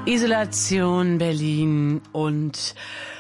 Isolation, Berlin und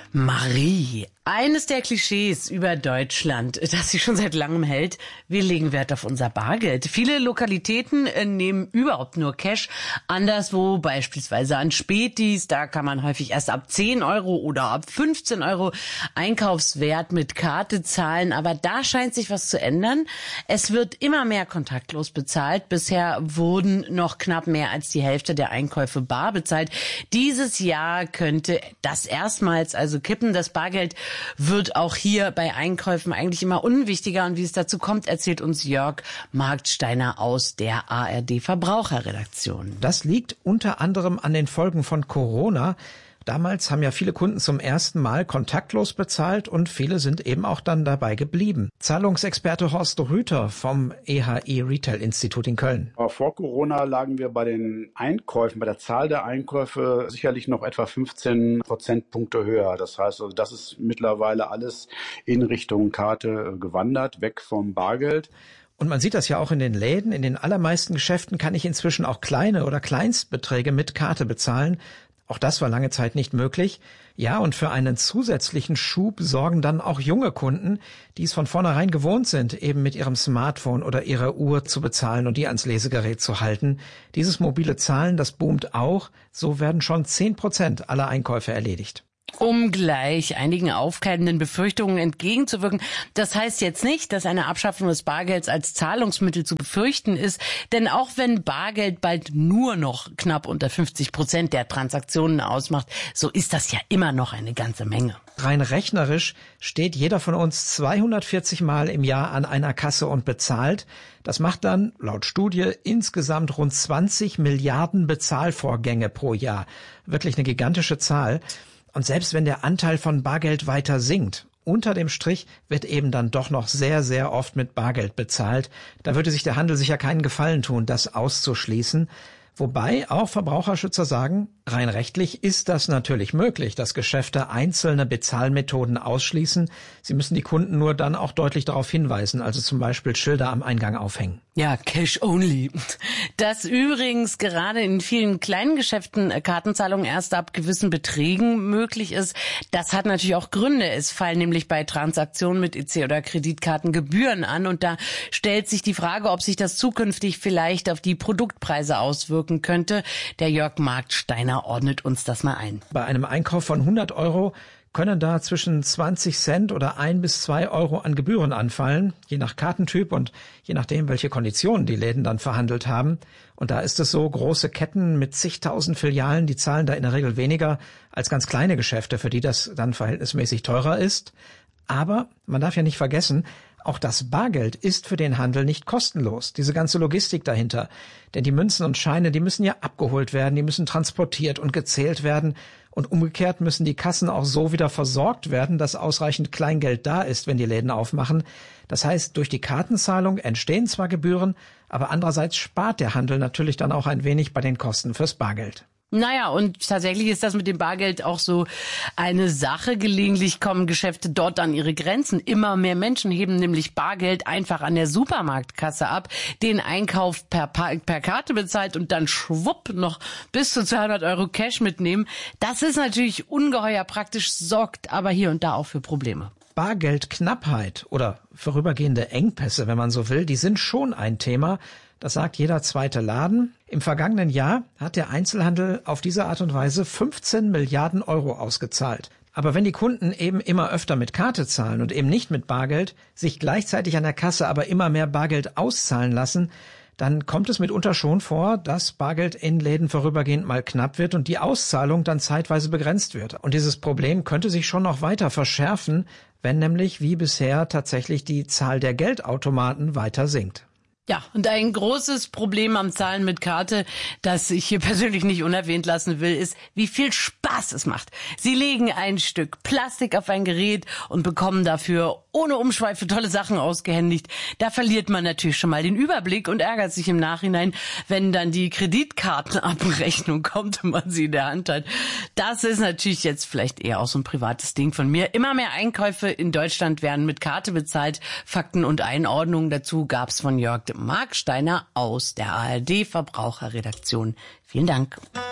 Marie. Eines der Klischees über Deutschland, das sich schon seit langem hält: wir legen Wert auf unser Bargeld. Viele Lokalitäten nehmen überhaupt nur Cash. Anderswo, beispielsweise an Spätis, da kann man häufig erst ab 10 Euro oder ab 15 Euro Einkaufswert mit Karte zahlen. Aber da scheint sich was zu ändern. Es wird immer mehr kontaktlos bezahlt. Bisher wurden noch knapp mehr als die Hälfte der Einkäufe bar bezahlt. Dieses Jahr könnte das erstmals also kippen. Das Bargeld wird auch hier bei Einkäufen eigentlich immer unwichtiger. Und wie es dazu kommt, erzählt uns Jörg Marktsteiner aus der ARD Verbraucherredaktion. Das liegt unter anderem an den Folgen von Corona. Damals haben ja viele Kunden zum ersten Mal kontaktlos bezahlt und viele sind eben auch dann dabei geblieben. Zahlungsexperte Horst Rüther vom EHI Retail Institut in Köln. Vor Corona lagen wir bei den Einkäufen, bei der Zahl der Einkäufe sicherlich noch etwa 15 Prozentpunkte höher. Das heißt, also das ist mittlerweile alles in Richtung Karte gewandert, weg vom Bargeld. Und man sieht das ja auch in den Läden. In den allermeisten Geschäften kann ich inzwischen auch kleine oder Kleinstbeträge mit Karte bezahlen. Auch das war lange Zeit nicht möglich. Ja, und für einen zusätzlichen Schub sorgen dann auch junge Kunden, die es von vornherein gewohnt sind, eben mit ihrem Smartphone oder ihrer Uhr zu bezahlen und die ans Lesegerät zu halten. Dieses mobile Zahlen, das boomt auch. So werden schon 10% aller Einkäufe erledigt. Um gleich einigen aufkeimenden Befürchtungen entgegenzuwirken. Das heißt jetzt nicht, dass eine Abschaffung des Bargelds als Zahlungsmittel zu befürchten ist. Denn auch wenn Bargeld bald nur noch knapp unter 50% der Transaktionen ausmacht, so ist das ja immer noch eine ganze Menge. Rein rechnerisch steht jeder von uns 240 Mal im Jahr an einer Kasse und bezahlt. Das macht dann laut Studie insgesamt rund 20 Milliarden Bezahlvorgänge pro Jahr. Wirklich eine gigantische Zahl. Und selbst wenn der Anteil von Bargeld weiter sinkt, unter dem Strich wird eben dann doch noch sehr, sehr oft mit Bargeld bezahlt. Da würde sich der Handel sicher keinen Gefallen tun, das auszuschließen. Wobei auch Verbraucherschützer sagen, rein rechtlich ist das natürlich möglich, dass Geschäfte einzelne Bezahlmethoden ausschließen. Sie müssen die Kunden nur dann auch deutlich darauf hinweisen, also zum Beispiel Schilder am Eingang aufhängen. Ja, Cash only. Dass übrigens gerade in vielen kleinen Geschäften Kartenzahlung erst ab gewissen Beträgen möglich ist, das hat natürlich auch Gründe. Es fallen nämlich bei Transaktionen mit EC oder Kreditkarten Gebühren an und da stellt sich die Frage, ob sich das zukünftig vielleicht auf die Produktpreise auswirken könnte. Der Jörg Marktsteiner ordnet uns das mal ein. Bei einem Einkauf von 100 Euro können da zwischen 20 Cent oder 1 bis 2 Euro an Gebühren anfallen, je nach Kartentyp und je nachdem, welche Konditionen die Läden dann verhandelt haben. Und da ist es so, große Ketten mit zigtausend Filialen, die zahlen da in der Regel weniger als ganz kleine Geschäfte, für die das dann verhältnismäßig teurer ist. Aber man darf ja nicht vergessen, auch das Bargeld ist für den Handel nicht kostenlos, diese ganze Logistik dahinter. Denn die Münzen und Scheine, die müssen ja abgeholt werden, die müssen transportiert und gezählt werden. Und umgekehrt müssen die Kassen auch so wieder versorgt werden, dass ausreichend Kleingeld da ist, wenn die Läden aufmachen. Das heißt, durch die Kartenzahlung entstehen zwar Gebühren, aber andererseits spart der Handel natürlich dann auch ein wenig bei den Kosten fürs Bargeld. Naja, und tatsächlich ist das mit dem Bargeld auch so eine Sache. Gelegentlich kommen Geschäfte dort an ihre Grenzen. Immer mehr Menschen heben nämlich Bargeld einfach an der Supermarktkasse ab, den Einkauf per Karte bezahlt und dann schwupp noch bis zu 200 Euro Cash mitnehmen. Das ist natürlich ungeheuer praktisch, sorgt aber hier und da auch für Probleme. Bargeldknappheit oder vorübergehende Engpässe, wenn man so will, die sind schon ein Thema. Das sagt jeder zweite Laden. Im vergangenen Jahr hat der Einzelhandel auf diese Art und Weise 15 Milliarden Euro ausgezahlt. Aber wenn die Kunden eben immer öfter mit Karte zahlen und eben nicht mit Bargeld, sich gleichzeitig an der Kasse aber immer mehr Bargeld auszahlen lassen, dann kommt es mitunter schon vor, dass Bargeld in Läden vorübergehend mal knapp wird und die Auszahlung dann zeitweise begrenzt wird. Und dieses Problem könnte sich schon noch weiter verschärfen, wenn nämlich wie bisher tatsächlich die Zahl der Geldautomaten weiter sinkt. Ja, und ein großes Problem am Zahlen mit Karte, das ich hier persönlich nicht unerwähnt lassen will, ist, wie viel Spaß es macht. Sie legen ein Stück Plastik auf ein Gerät und bekommen dafür ohne Umschweife tolle Sachen ausgehändigt. Da verliert man natürlich schon mal den Überblick und ärgert sich im Nachhinein, wenn dann die Kreditkartenabrechnung kommt und man sie in der Hand hat. Das ist natürlich jetzt vielleicht eher auch so ein privates Ding von mir. Immer mehr Einkäufe in Deutschland werden mit Karte bezahlt. Fakten und Einordnungen dazu gab's von Jörg Marktsteiner aus der ARD Verbraucherredaktion. Vielen Dank.